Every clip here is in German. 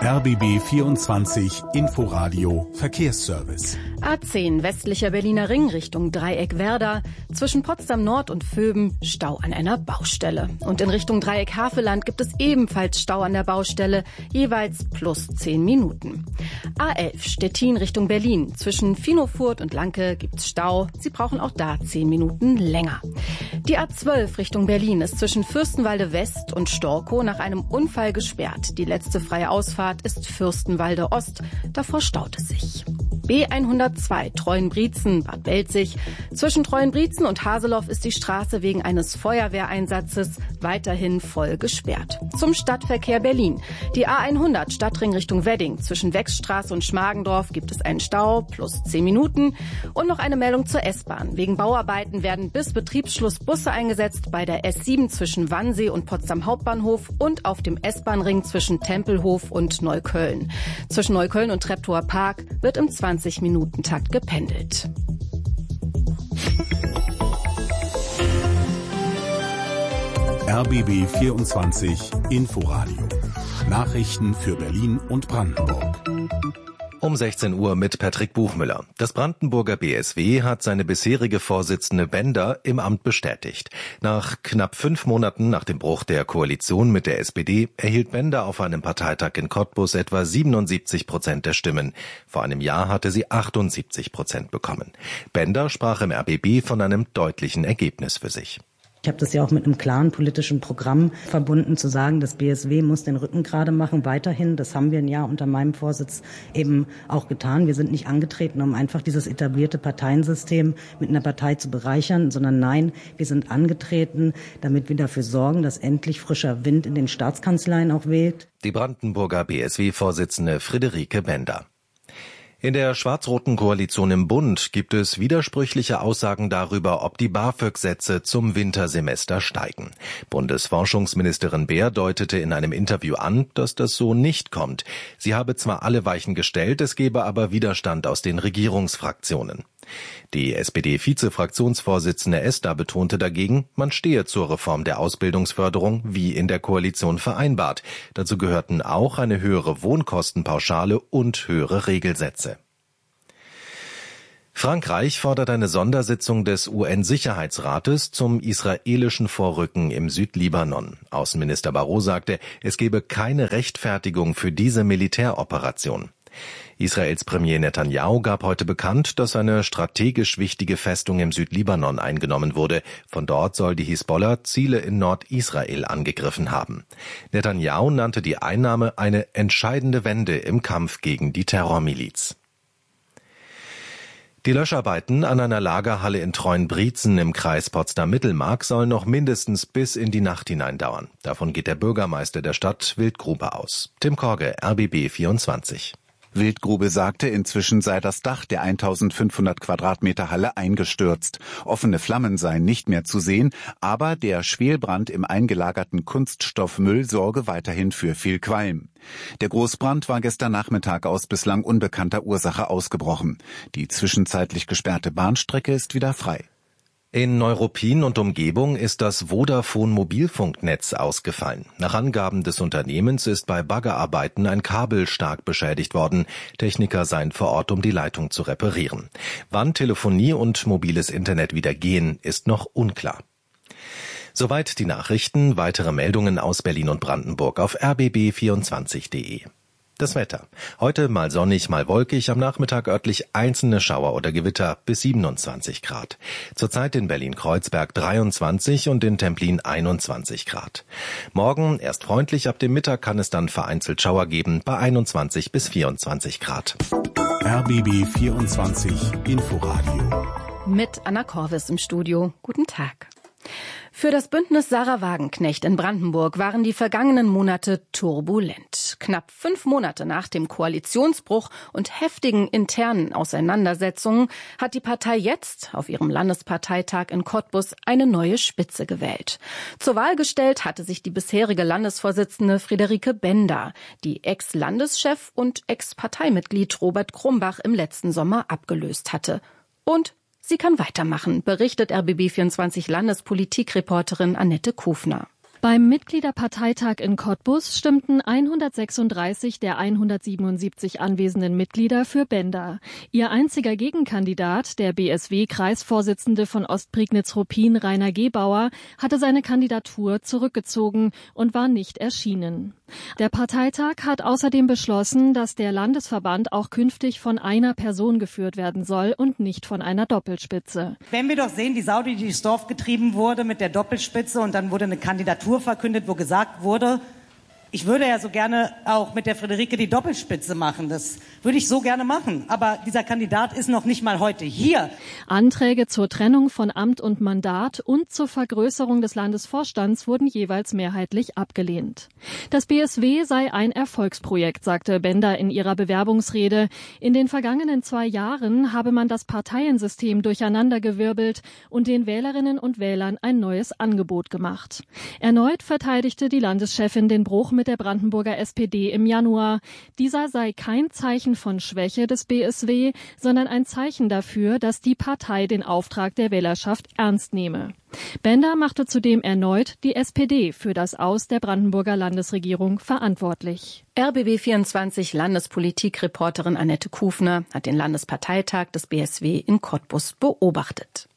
RBB 24 Inforadio Verkehrsservice. A10 westlicher Berliner Ring Richtung Dreieck Werder. Zwischen Potsdam Nord und Vöben Stau an einer Baustelle. Und in Richtung Dreieck Havelland gibt es ebenfalls Stau an der Baustelle, jeweils plus 10 Minuten. A11 Stettin Richtung Berlin. Zwischen Finofurt und Lanke gibt's Stau. Sie brauchen auch da 10 Minuten länger. Die A12 Richtung Berlin ist zwischen Fürstenwalde West und Storkow nach einem Unfall gesperrt. Die letzte freie Ausfahrt ist Fürstenwalde Ost. Davor staut es sich. B102 Treuenbrietzen, Bad Belzig. Zwischen Treuenbrietzen und Haseloff ist die Straße wegen eines Feuerwehreinsatzes weiterhin voll gesperrt. Zum Stadtverkehr Berlin. Die A100 Stadtring Richtung Wedding. Zwischen Wechsstraße und Schmargendorf gibt es einen Stau plus 10 Minuten. Und noch eine Meldung zur S-Bahn. Wegen Bauarbeiten werden bis Betriebsschluss Busse eingesetzt bei der S7 zwischen Wannsee und Potsdam Hauptbahnhof und auf dem S-Bahn-Ring zwischen Tempelhof und Neukölln. Zwischen Neukölln und Treptower Park wird im 20-Minuten-Takt gependelt. RBB 24 Inforadio. Nachrichten für Berlin und Brandenburg. Um 16 Uhr mit Patrick Buchmüller. Das Brandenburger BSW hat seine bisherige Vorsitzende Bender im Amt bestätigt. Nach knapp 5 Monaten nach dem Bruch der Koalition mit der SPD erhielt Bender auf einem Parteitag in Cottbus etwa 77% der Stimmen. Vor einem Jahr hatte sie 78% bekommen. Bender sprach im RBB von einem deutlichen Ergebnis für sich. Ich habe das ja auch mit einem klaren politischen Programm verbunden, zu sagen, das BSW muss den Rücken gerade machen, weiterhin. Das haben wir ein Jahr unter meinem Vorsitz eben auch getan. Wir sind nicht angetreten, um einfach dieses etablierte Parteiensystem mit einer Partei zu bereichern, sondern nein, wir sind angetreten, damit wir dafür sorgen, dass endlich frischer Wind in den Staatskanzleien auch weht. Die Brandenburger BSW-Vorsitzende Friederike Bender. In der schwarz-roten Koalition im Bund gibt es widersprüchliche Aussagen darüber, ob die BAföG-Sätze zum Wintersemester steigen. Bundesforschungsministerin Beer deutete in einem Interview an, dass das so nicht kommt. Sie habe zwar alle Weichen gestellt, es gebe aber Widerstand aus den Regierungsfraktionen. Die SPD-Vize-Fraktionsvorsitzende Esther betonte dagegen, man stehe zur Reform der Ausbildungsförderung wie in der Koalition vereinbart. Dazu gehörten auch eine höhere Wohnkostenpauschale und höhere Regelsätze. Frankreich fordert eine Sondersitzung des UN-Sicherheitsrates zum israelischen Vorrücken im Südlibanon. Außenminister Barrot sagte, es gebe keine Rechtfertigung für diese Militäroperation. Israels Premier Netanyahu gab heute bekannt, dass eine strategisch wichtige Festung im Südlibanon eingenommen wurde. Von dort soll die Hisbollah Ziele in Nordisrael angegriffen haben. Netanyahu nannte die Einnahme eine entscheidende Wende im Kampf gegen die Terrormiliz. Die Löscharbeiten an einer Lagerhalle in Treuenbrietzen im Kreis Potsdam-Mittelmark sollen noch mindestens bis in die Nacht hinein dauern. Davon geht der Bürgermeister der Stadt Wildgrube aus. Tim Korge, RBB 24. Wildgrube sagte, inzwischen sei das Dach der 1500 Quadratmeter Halle eingestürzt. Offene Flammen seien nicht mehr zu sehen, aber der Schwelbrand im eingelagerten Kunststoffmüll sorge weiterhin für viel Qualm. Der Großbrand war gestern Nachmittag aus bislang unbekannter Ursache ausgebrochen. Die zwischenzeitlich gesperrte Bahnstrecke ist wieder frei. In Neuruppin und Umgebung ist das Vodafone-Mobilfunknetz ausgefallen. Nach Angaben des Unternehmens ist bei Baggerarbeiten ein Kabel stark beschädigt worden. Techniker seien vor Ort, um die Leitung zu reparieren. Wann Telefonie und mobiles Internet wieder gehen, ist noch unklar. Soweit die Nachrichten. Weitere Meldungen aus Berlin und Brandenburg auf rbb24.de. Das Wetter. Heute mal sonnig, mal wolkig, am Nachmittag örtlich einzelne Schauer oder Gewitter bis 27 Grad. Zurzeit in Berlin-Kreuzberg 23 und in Templin 21 Grad. Morgen erst freundlich, ab dem Mittag kann es dann vereinzelt Schauer geben bei 21 bis 24 Grad. RBB 24 Inforadio. Mit Anna Korvis im Studio. Guten Tag. Für das Bündnis Sarah Wagenknecht in Brandenburg waren die vergangenen Monate turbulent. Knapp 5 Monate nach dem Koalitionsbruch und heftigen internen Auseinandersetzungen hat die Partei jetzt auf ihrem Landesparteitag in Cottbus eine neue Spitze gewählt. Zur Wahl gestellt hatte sich die bisherige Landesvorsitzende Friederike Bender, die Ex-Landeschef und Ex-Parteimitglied Robert Krumbach im letzten Sommer abgelöst hatte. Und sie kann weitermachen, berichtet RBB24 Landespolitikreporterin Annette Kufner. Beim Mitgliederparteitag in Cottbus stimmten 136 der 177 anwesenden Mitglieder für Bender. Ihr einziger Gegenkandidat, der BSW-Kreisvorsitzende von Ostprignitz-Ruppin, Rainer Gebauer, hatte seine Kandidatur zurückgezogen und war nicht erschienen. Der Parteitag hat außerdem beschlossen, dass der Landesverband auch künftig von einer Person geführt werden soll und nicht von einer Doppelspitze. Wenn wir doch sehen, die Sau, die durchs Dorf getrieben wurde mit der Doppelspitze und dann wurde eine Kandidatur verkündet, wo gesagt wurde, ich würde ja so gerne auch mit der Friederike die Doppelspitze machen. Das würde ich so gerne machen. Aber dieser Kandidat ist noch nicht mal heute hier. Anträge zur Trennung von Amt und Mandat und zur Vergrößerung des Landesvorstands wurden jeweils mehrheitlich abgelehnt. Das BSW sei ein Erfolgsprojekt, sagte Bender in ihrer Bewerbungsrede. In den vergangenen 2 Jahren habe man das Parteiensystem durcheinandergewirbelt und den Wählerinnen und Wählern ein neues Angebot gemacht. Erneut verteidigte die Landeschefin den Bruch mit der Brandenburger SPD im Januar. Dieser sei kein Zeichen von Schwäche des BSW, sondern ein Zeichen dafür, dass die Partei den Auftrag der Wählerschaft ernst nehme. Bender machte zudem erneut die SPD für das Aus der Brandenburger Landesregierung verantwortlich. RBB24 Landespolitik-Reporterin Annette Kufner hat den Landesparteitag des BSW in Cottbus beobachtet.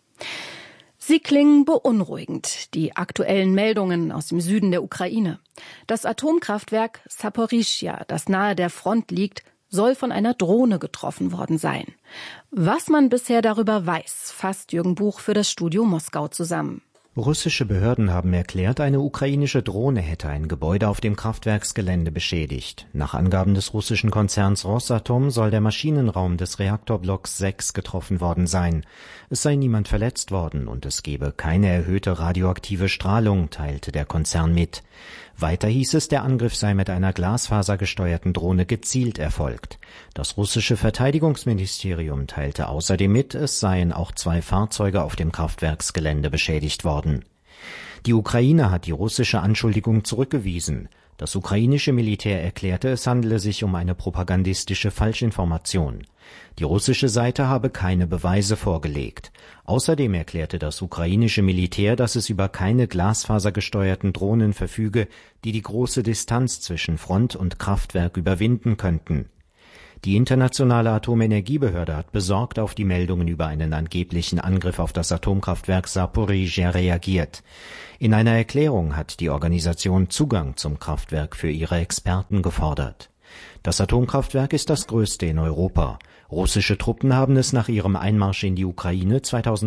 Sie klingen beunruhigend, die aktuellen Meldungen aus dem Süden der Ukraine. Das Atomkraftwerk Saporischschja, das nahe der Front liegt, soll von einer Drohne getroffen worden sein. Was man bisher darüber weiß, fasst Jürgen Buch für das Studio Moskau zusammen. Russische Behörden haben erklärt, eine ukrainische Drohne hätte ein Gebäude auf dem Kraftwerksgelände beschädigt. Nach Angaben des russischen Konzerns Rosatom soll der Maschinenraum des Reaktorblocks 6 getroffen worden sein. Es sei niemand verletzt worden und es gebe keine erhöhte radioaktive Strahlung, teilte der Konzern mit. Weiter hieß es, der Angriff sei mit einer glasfasergesteuerten Drohne gezielt erfolgt. Das russische Verteidigungsministerium teilte außerdem mit, es seien auch 2 Fahrzeuge auf dem Kraftwerksgelände beschädigt worden. Die Ukraine hat die russische Anschuldigung zurückgewiesen. Das ukrainische Militär erklärte, es handele sich um eine propagandistische Falschinformation. Die russische Seite habe keine Beweise vorgelegt. Außerdem erklärte das ukrainische Militär, dass es über keine glasfasergesteuerten Drohnen verfüge, die die große Distanz zwischen Front und Kraftwerk überwinden könnten. Die internationale Atomenergiebehörde hat besorgt auf die Meldungen über einen angeblichen Angriff auf das Atomkraftwerk Saporischschja reagiert. In einer Erklärung hat die Organisation Zugang zum Kraftwerk für ihre Experten gefordert. Das Atomkraftwerk ist das größte in Europa. Russische Truppen haben es nach ihrem Einmarsch in die Ukraine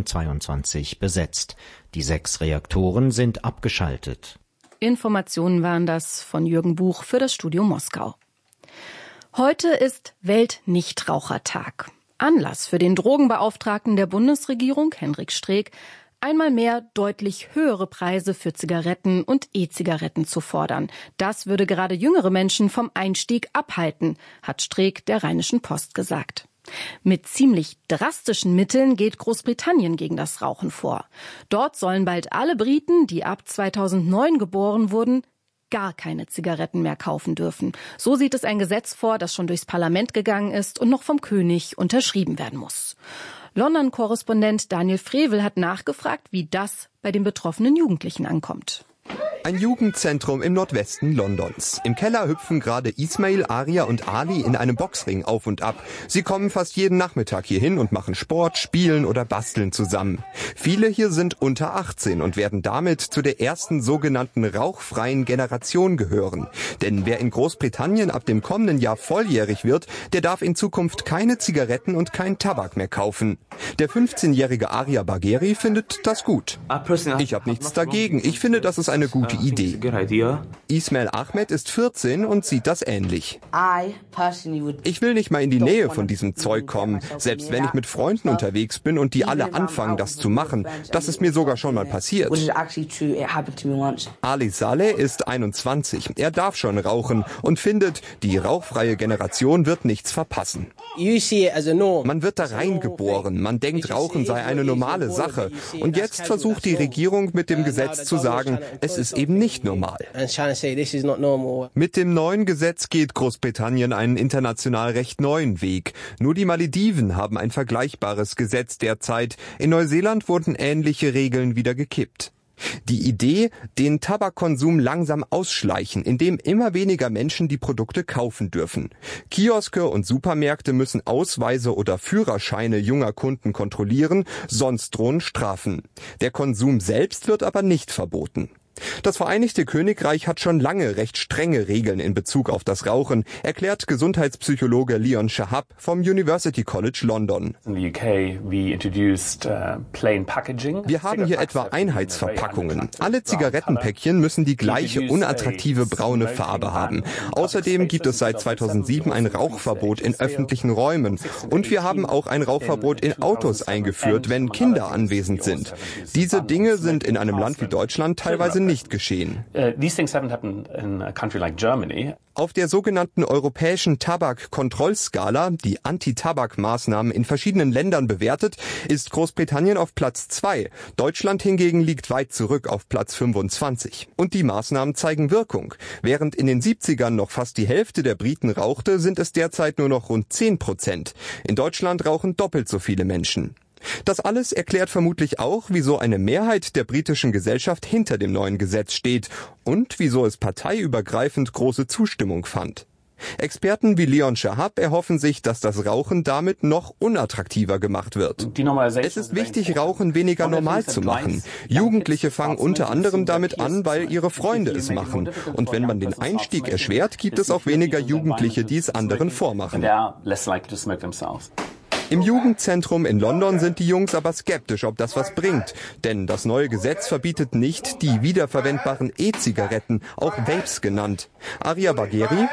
2022 besetzt. Die 6 Reaktoren sind abgeschaltet. Informationen waren das von Jürgen Buch für das Studio Moskau. Heute ist Weltnichtrauchertag. Anlass für den Drogenbeauftragten der Bundesregierung, Hendrik Streeck, einmal mehr deutlich höhere Preise für Zigaretten und E-Zigaretten zu fordern. Das würde gerade jüngere Menschen vom Einstieg abhalten, hat Streeck der Rheinischen Post gesagt. Mit ziemlich drastischen Mitteln geht Großbritannien gegen das Rauchen vor. Dort sollen bald alle Briten, die ab 2009 geboren wurden, gar keine Zigaretten mehr kaufen dürfen. So sieht es ein Gesetz vor, das schon durchs Parlament gegangen ist und noch vom König unterschrieben werden muss. London-Korrespondent Daniel Frevel hat nachgefragt, wie das bei den betroffenen Jugendlichen ankommt. Ein Jugendzentrum im Nordwesten Londons. Im Keller hüpfen gerade Ismail, Aria und Ali in einem Boxring auf und ab. Sie kommen fast jeden Nachmittag hierhin und machen Sport, spielen oder basteln zusammen. Viele hier sind unter 18 und werden damit zu der ersten sogenannten rauchfreien Generation gehören. Denn wer in Großbritannien ab dem kommenden Jahr volljährig wird, der darf in Zukunft keine Zigaretten und kein Tabak mehr kaufen. Der 15-jährige Aria Bagheri findet das gut. Ich habe nichts dagegen. Ich finde, das ist eine gute Idee. Ismail Ahmed ist 14 und sieht das ähnlich. Ich will nicht mal in die Nähe von diesem Zeug kommen, selbst wenn ich mit Freunden unterwegs bin und die alle anfangen, das zu machen. Das ist mir sogar schon mal passiert. Ali Saleh ist 21. Er darf schon rauchen und findet, die rauchfreie Generation wird nichts verpassen. Man wird da reingeboren. Man denkt, Rauchen sei eine normale Sache. Und jetzt versucht die Regierung mit dem Gesetz zu sagen, es ist eben nicht normal. Mit dem neuen Gesetz geht Großbritannien einen international recht neuen Weg. Nur die Malediven haben ein vergleichbares Gesetz derzeit. In Neuseeland wurden ähnliche Regeln wieder gekippt. Die Idee, den Tabakkonsum langsam ausschleichen, indem immer weniger Menschen die Produkte kaufen dürfen. Kioske und Supermärkte müssen Ausweise oder Führerscheine junger Kunden kontrollieren, sonst drohen Strafen. Der Konsum selbst wird aber nicht verboten. Das Vereinigte Königreich hat schon lange recht strenge Regeln in Bezug auf das Rauchen, erklärt Gesundheitspsychologe Leon Shahab vom University College London. Wir haben hier etwa Einheitsverpackungen. Alle Zigarettenpäckchen müssen die gleiche unattraktive braune Farbe haben. Außerdem gibt es seit 2007 ein Rauchverbot in öffentlichen Räumen. Und wir haben auch ein Rauchverbot in Autos eingeführt, wenn Kinder anwesend sind. Diese Dinge sind in einem Land wie Deutschland teilweise nicht geschehen. Auf der sogenannten europäischen Tabakkontrollskala, die Anti-Tabak-Maßnahmen in verschiedenen Ländern bewertet, ist Großbritannien auf Platz 2. Deutschland hingegen liegt weit zurück auf Platz 25. Und die Maßnahmen zeigen Wirkung. Während in den 70ern noch fast die Hälfte der Briten rauchte, sind es derzeit nur noch rund 10%. In Deutschland rauchen doppelt so viele Menschen. Das alles erklärt vermutlich auch, wieso eine Mehrheit der britischen Gesellschaft hinter dem neuen Gesetz steht und wieso es parteiübergreifend große Zustimmung fand. Experten wie Leon Shahab erhoffen sich, dass das Rauchen damit noch unattraktiver gemacht wird. Es ist wichtig, Rauchen weniger normal zu machen. Jugendliche fangen unter anderem damit an, weil ihre Freunde es machen. Und wenn man den Einstieg erschwert, gibt es auch weniger Jugendliche, die es anderen vormachen. Im Jugendzentrum in London sind die Jungs aber skeptisch, ob das was bringt. Denn das neue Gesetz verbietet nicht die wiederverwendbaren E-Zigaretten, auch Vapes genannt. Arya Bagheri: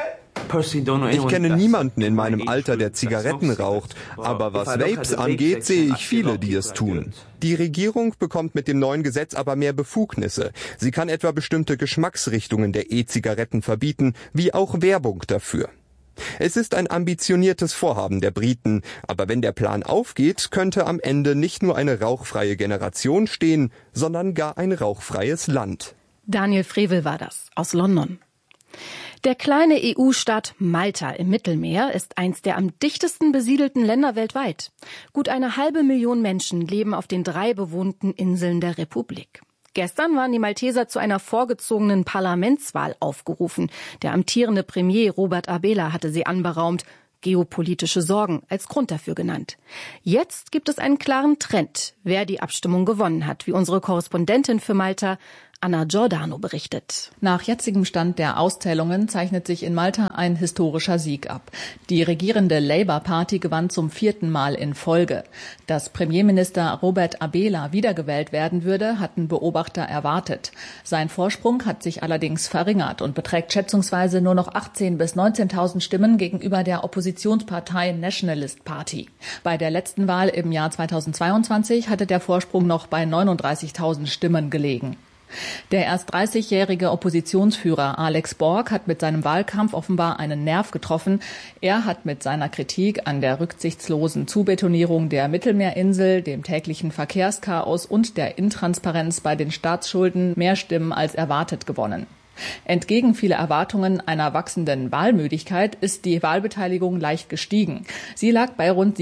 Ich kenne niemanden in meinem Alter, der Zigaretten raucht. Aber was Vapes angeht, sehe ich viele, die es tun. Die Regierung bekommt mit dem neuen Gesetz aber mehr Befugnisse. Sie kann etwa bestimmte Geschmacksrichtungen der E-Zigaretten verbieten, wie auch Werbung dafür. Es ist ein ambitioniertes Vorhaben der Briten, aber wenn der Plan aufgeht, könnte am Ende nicht nur eine rauchfreie Generation stehen, sondern gar ein rauchfreies Land. Daniel Frevel war das aus London. Der kleine EU-Staat Malta im Mittelmeer ist eins der am dichtesten besiedelten Länder weltweit. Gut 500.000 Menschen leben auf den 3 bewohnten Inseln der Republik. Gestern waren die Malteser zu einer vorgezogenen Parlamentswahl aufgerufen. Der amtierende Premier Robert Abela hatte sie anberaumt. Geopolitische Sorgen als Grund dafür genannt. Jetzt gibt es einen klaren Trend, wer die Abstimmung gewonnen hat, wie unsere Korrespondentin für Malta Anna Giordano berichtet. Nach jetzigem Stand der Auszählungen zeichnet sich in Malta ein historischer Sieg ab. Die regierende Labour Party gewann zum 4. Mal in Folge. Dass Premierminister Robert Abela wiedergewählt werden würde, hatten Beobachter erwartet. Sein Vorsprung hat sich allerdings verringert und beträgt schätzungsweise nur noch 18.000 bis 19.000 Stimmen gegenüber der Oppositionspartei Nationalist Party. Bei der letzten Wahl im Jahr 2022 hatte der Vorsprung noch bei 39.000 Stimmen gelegen. Der erst 30-jährige Oppositionsführer Alex Borg hat mit seinem Wahlkampf offenbar einen Nerv getroffen. Er hat mit seiner Kritik an der rücksichtslosen Zubetonierung der Mittelmeerinsel, dem täglichen Verkehrschaos und der Intransparenz bei den Staatsschulden mehr Stimmen als erwartet gewonnen. Entgegen vieler Erwartungen einer wachsenden Wahlmüdigkeit ist die Wahlbeteiligung leicht gestiegen. Sie lag bei rund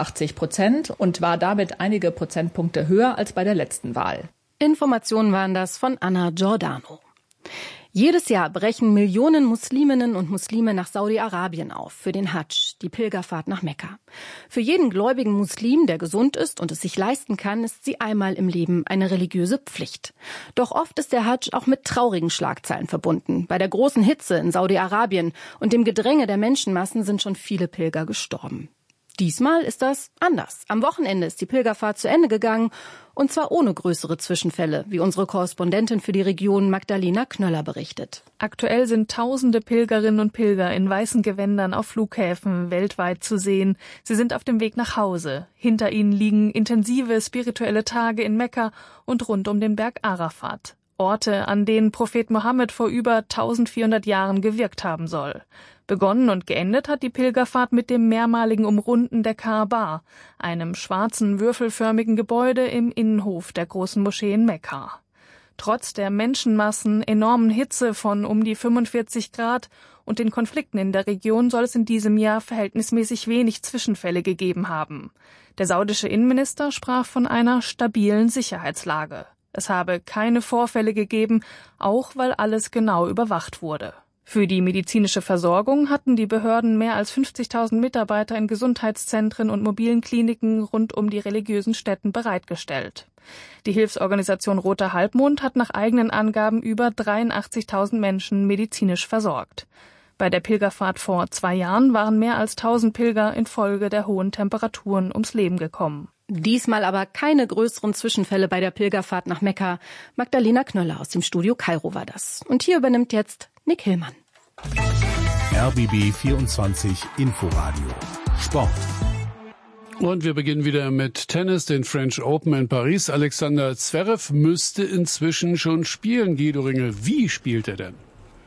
87% und war damit einige Prozentpunkte höher als bei der letzten Wahl. Informationen waren das von Anna Giordano. Jedes Jahr brechen Millionen Musliminnen und Muslime nach Saudi-Arabien auf für den Hadsch, die Pilgerfahrt nach Mekka. Für jeden gläubigen Muslim, der gesund ist und es sich leisten kann, ist sie einmal im Leben eine religiöse Pflicht. Doch oft ist der Hadsch auch mit traurigen Schlagzeilen verbunden. Bei der großen Hitze in Saudi-Arabien und dem Gedränge der Menschenmassen sind schon viele Pilger gestorben. Diesmal ist das anders. Am Wochenende ist die Pilgerfahrt zu Ende gegangen, und zwar ohne größere Zwischenfälle, wie unsere Korrespondentin für die Region Magdalena Knöller berichtet. Aktuell sind tausende Pilgerinnen und Pilger in weißen Gewändern auf Flughäfen weltweit zu sehen. Sie sind auf dem Weg nach Hause. Hinter ihnen liegen intensive spirituelle Tage in Mekka und rund um den Berg Arafat. Orte, an denen Prophet Mohammed vor über 1400 Jahren gewirkt haben soll. Begonnen und geendet hat die Pilgerfahrt mit dem mehrmaligen Umrunden der Kaaba, einem schwarzen, würfelförmigen Gebäude im Innenhof der großen Moschee in Mekka. Trotz der Menschenmassen, enormen Hitze von um die 45 Grad und den Konflikten in der Region soll es in diesem Jahr verhältnismäßig wenig Zwischenfälle gegeben haben. Der saudische Innenminister sprach von einer stabilen Sicherheitslage. Es habe keine Vorfälle gegeben, auch weil alles genau überwacht wurde. Für die medizinische Versorgung hatten die Behörden mehr als 50.000 Mitarbeiter in Gesundheitszentren und mobilen Kliniken rund um die religiösen Stätten bereitgestellt. Die Hilfsorganisation Roter Halbmond hat nach eigenen Angaben über 83.000 Menschen medizinisch versorgt. Bei der Pilgerfahrt vor 2 Jahren waren mehr als 1.000 Pilger infolge der hohen Temperaturen ums Leben gekommen. Diesmal aber keine größeren Zwischenfälle bei der Pilgerfahrt nach Mekka. Magdalena Knöller aus dem Studio Kairo war das. Und hier übernimmt jetzt Nick Hillmann. RBB 24 Inforadio Sport. Und wir beginnen wieder mit Tennis, den French Open in Paris. Alexander Zverev müsste inzwischen schon spielen. Guido Ringel, wie spielt er denn?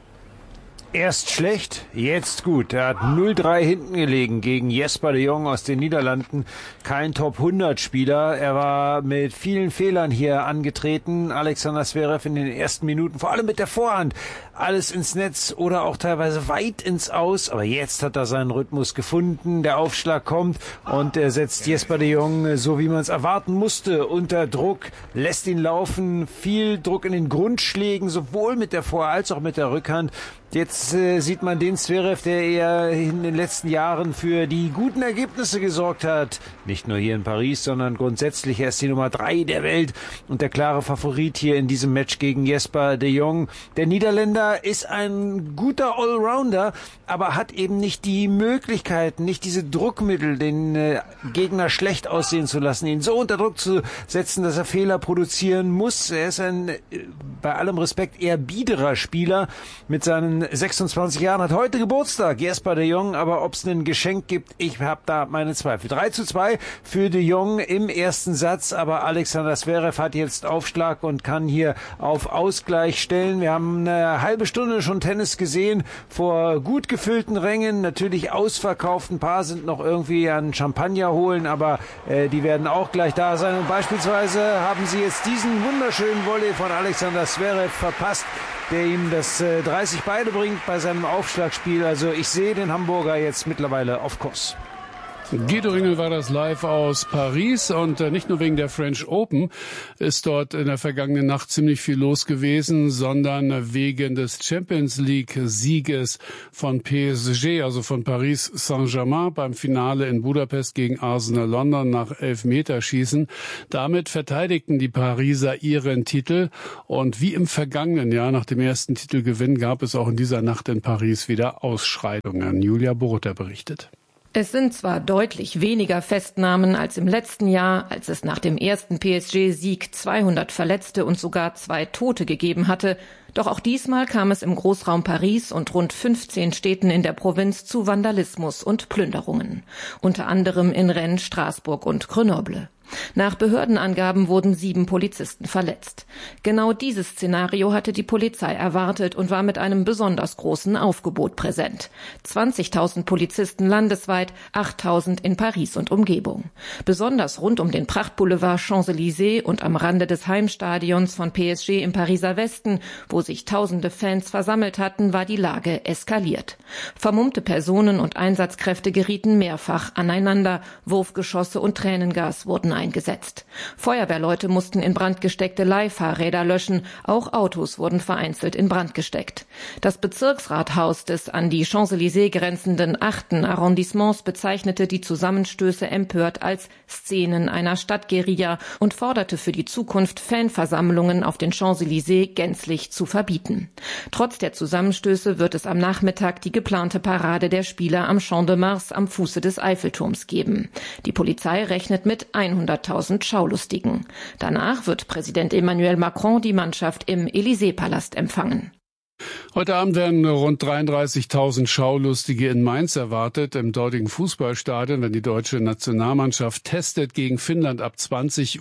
Erst schlecht, jetzt gut. Er hat 0-3 hinten gelegen gegen Jesper de Jong aus den Niederlanden. Kein Top-100-Spieler. Er war mit vielen Fehlern hier angetreten. Alexander Zverev in den ersten Minuten, vor allem mit der Vorhand, alles ins Netz oder auch teilweise weit ins Aus. Aber jetzt hat er seinen Rhythmus gefunden. Der Aufschlag kommt und er setzt Jesper de Jong, so wie man es erwarten musste, unter Druck, lässt ihn laufen. Viel Druck in den Grundschlägen, sowohl mit der Vor- als auch mit der Rückhand. Jetzt sieht man den Zverev, der eher in den letzten Jahren für die guten Ergebnisse gesorgt hat. Nicht nur hier in Paris, sondern grundsätzlich. Er ist die Nummer 3 der Welt und der klare Favorit hier in diesem Match gegen Jesper de Jong. Der Niederländer ist ein guter Allrounder, aber hat eben nicht die Möglichkeiten, nicht diese Druckmittel, den Gegner schlecht aussehen zu lassen, ihn so unter Druck zu setzen, dass er Fehler produzieren muss. Er ist ein, bei allem Respekt, eher biederer Spieler mit seinen 26 Jahren, hat heute Geburtstag, Jesper de Jong, aber ob es ein Geschenk gibt, ich habe da meine Zweifel. 3:2 für de Jong im ersten Satz, aber Alexander Zverev hat jetzt Aufschlag und kann hier auf Ausgleich stellen. Wir haben eine halbe Stunde schon Tennis gesehen, vor gut gefüllten Rängen, natürlich ausverkauft. Ein paar sind noch irgendwie an Champagner holen, aber die werden auch gleich da sein. Und beispielsweise haben sie jetzt diesen wunderschönen Volley von Alexander Zverev verpasst, der ihm das 30 beide bringt bei seinem Aufschlagspiel. Also ich sehe den Hamburger jetzt mittlerweile auf Kurs. Guido Ringel war das live aus Paris und nicht nur wegen der French Open ist dort in der vergangenen Nacht ziemlich viel los gewesen, sondern wegen des Champions League Sieges von PSG, also von Paris Saint-Germain beim Finale in Budapest gegen Arsenal London nach Elfmeterschießen. Damit verteidigten die Pariser ihren Titel und wie im vergangenen Jahr nach dem ersten Titelgewinn gab es auch in dieser Nacht in Paris wieder Ausschreitungen. Julia Boruter berichtet. Es sind zwar deutlich weniger Festnahmen als im letzten Jahr, als es nach dem ersten PSG-Sieg 200 Verletzte und sogar 2 Tote gegeben hatte, doch auch diesmal kam es im Großraum Paris und rund 15 Städten in der Provinz zu Vandalismus und Plünderungen, unter anderem in Rennes, Straßburg und Grenoble. Nach Behördenangaben wurden 7 Polizisten verletzt. Genau dieses Szenario hatte die Polizei erwartet und war mit einem besonders großen Aufgebot präsent. 20.000 Polizisten landesweit, 8.000 in Paris und Umgebung. Besonders rund um den Prachtboulevard Champs-Élysées und am Rande des Heimstadions von PSG im Pariser Westen, wo sich tausende Fans versammelt hatten, war die Lage eskaliert. Vermummte Personen und Einsatzkräfte gerieten mehrfach aneinander, Wurfgeschosse und Tränengas wurden eingesetzt. Feuerwehrleute mussten in Brand gesteckte Leihfahrräder löschen, auch Autos wurden vereinzelt in Brand gesteckt. Das Bezirksrathaus des an die Champs-Élysées grenzenden 8. Arrondissements bezeichnete die Zusammenstöße empört als Szenen einer Stadtguerilla und forderte für die Zukunft Fanversammlungen auf den Champs-Élysées gänzlich zu verbieten. Trotz der Zusammenstöße wird es am Nachmittag die geplante Parade der Spieler am Champ de Mars am Fuße des Eiffelturms geben. Die Polizei rechnet mit 100.000 Schaulustigen. Danach wird Präsident Emmanuel Macron die Mannschaft im Élysée-Palast empfangen. Heute Abend werden rund 33.000 Schaulustige in Mainz erwartet, im dortigen Fußballstadion, wenn die deutsche Nationalmannschaft testet gegen Finnland ab 20:45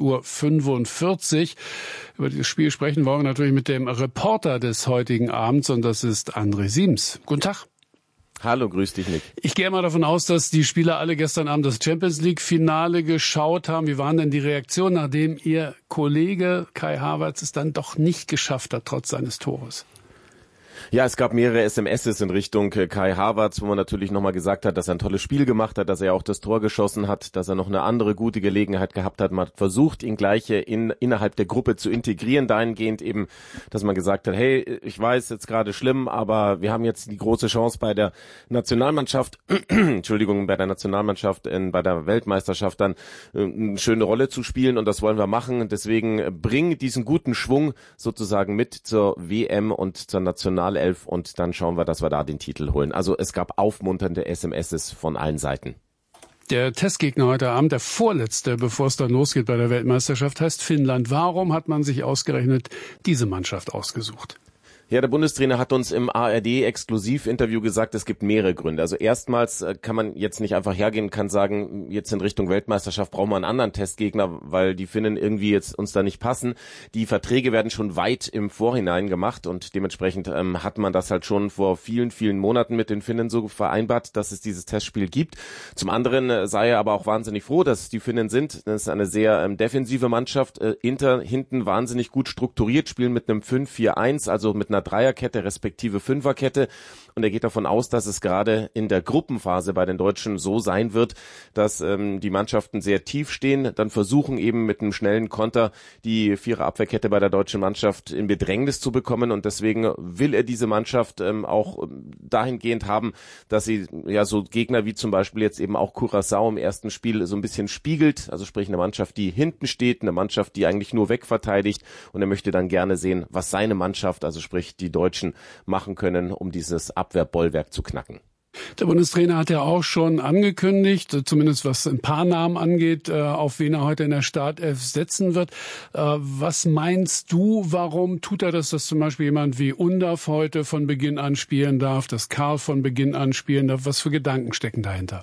Uhr. Über dieses Spiel sprechen wollen wir natürlich mit dem Reporter des heutigen Abends und das ist André Siems. Guten Tag. Hallo, grüß dich, Nick. Ich gehe mal davon aus, dass die Spieler alle gestern Abend das Champions-League-Finale geschaut haben. Wie waren denn die Reaktionen, nachdem Ihr Kollege Kai Havertz es dann doch nicht geschafft hat, trotz seines Tores? Ja, es gab mehrere SMSs in Richtung Kai Havertz, wo man natürlich nochmal gesagt hat, dass er ein tolles Spiel gemacht hat, dass er auch das Tor geschossen hat, dass er noch eine andere gute Gelegenheit gehabt hat. Man hat versucht, ihn gleich innerhalb der Gruppe zu integrieren, dahingehend eben, dass man gesagt hat, hey, ich weiß, jetzt gerade schlimm, aber wir haben jetzt die große Chance bei der Nationalmannschaft, bei der Weltmeisterschaft dann eine schöne Rolle zu spielen und das wollen wir machen. Deswegen bring diesen guten Schwung sozusagen mit zur WM und zur Nationalelf und dann schauen wir, dass wir da den Titel holen. Also es gab aufmunternde SMSs von allen Seiten. Der Testgegner heute Abend, der vorletzte, bevor es dann losgeht bei der Weltmeisterschaft, heißt Finnland. Warum hat man sich ausgerechnet diese Mannschaft ausgesucht? Ja, der Bundestrainer hat uns im ARD-Exklusivinterview gesagt, es gibt mehrere Gründe. Also erstmals kann man jetzt nicht einfach hergehen und kann sagen, jetzt in Richtung Weltmeisterschaft brauchen wir einen anderen Testgegner, weil die Finnen irgendwie jetzt uns da nicht passen. Die Verträge werden schon weit im Vorhinein gemacht und dementsprechend hat man das halt schon vor vielen, vielen Monaten mit den Finnen so vereinbart, dass es dieses Testspiel gibt. Zum anderen sei er aber auch wahnsinnig froh, dass es die Finnen sind. Das ist eine sehr defensive Mannschaft, hinten wahnsinnig gut strukturiert, spielen mit einem 5-4-1, also mit einer Dreierkette respektive Fünferkette. Und er geht davon aus, dass es gerade in der Gruppenphase bei den Deutschen so sein wird, dass die Mannschaften sehr tief stehen, dann versuchen eben mit einem schnellen Konter die Viererabwehrkette bei der deutschen Mannschaft in Bedrängnis zu bekommen. Und deswegen will er diese Mannschaft auch dahingehend haben, dass sie ja so Gegner wie zum Beispiel jetzt eben auch Curaçao im ersten Spiel so ein bisschen spiegelt. Also sprich eine Mannschaft, die hinten steht, eine Mannschaft, die eigentlich nur wegverteidigt. Und er möchte dann gerne sehen, was seine Mannschaft, also sprich die Deutschen, machen können, um dieses Abwehrbollwerk zu knacken. Der Bundestrainer hat ja auch schon angekündigt, zumindest was ein paar Namen angeht, auf wen er heute in der Startelf setzen wird. Was meinst du, warum tut er das, dass zum Beispiel jemand wie Undav heute von Beginn an spielen darf, dass Karl von Beginn an spielen darf? Was für Gedanken stecken dahinter?